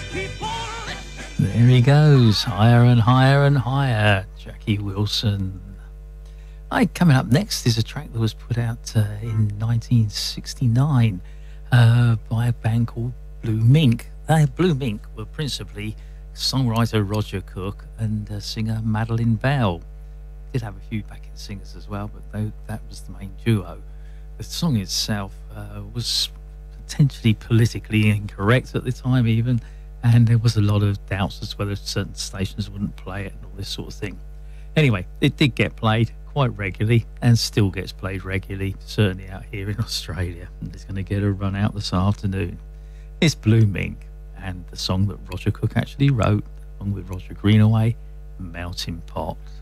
There he goes, higher and higher and higher, Jackie Wilson. Coming up next is a track that was put out in 1969 by a band called Blue Mink. Blue Mink were principally songwriter Roger Cook and singer Madeleine Bell. Did have a few backing singers as well, but that was the main duo. The song itself was potentially politically incorrect at the time even, and there was a lot of doubts as to whether certain stations wouldn't play it and all this sort of thing. Anyway, it did get played quite regularly and still gets played regularly, certainly out here in Australia, and it's going to get a run out this afternoon. It's Blue Mink and the song that Roger Cook actually wrote, along with Roger Greenaway, Melting Pot.